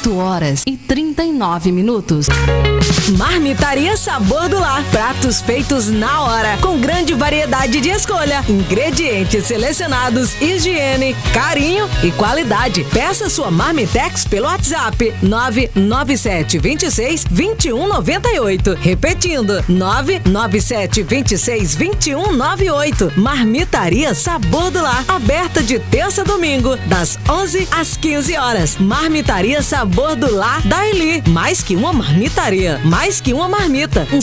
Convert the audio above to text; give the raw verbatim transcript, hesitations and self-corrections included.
oito horas e trinta e nove minutos. Marmitaria Sabor do Lar. Pratos feitos na hora, com grande variedade de escolha, ingredientes selecionados, higiene, carinho e qualidade. Peça sua Marmitex pelo WhatsApp nove nove sete dois seis, dois um nove oito. Repetindo, nove nove sete dois seis, dois um nove oito. Marmitaria Sabor do Lar. Aberta de terça a domingo, das onze às quinze horas. Marmitaria Sabor do Lar da Eli. Mais que uma marmitaria, mais que uma marmita, um